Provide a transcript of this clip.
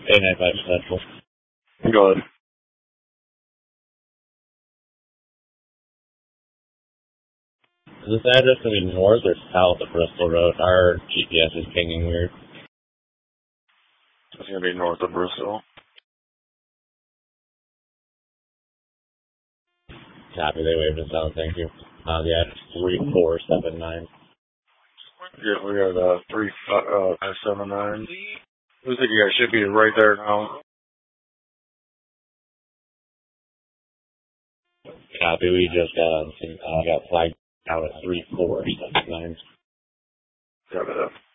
A95 Central. Go ahead. Is this address going to be north or south of Bristol Road? Our GPS is pinging weird. It's going to be north of Bristol. Copy, they waved us out, thank you. The address is 3479. Yeah, we got 3579. Looks like you guys should be right there now. Copy, we just got flagged out at 3479. Got it up.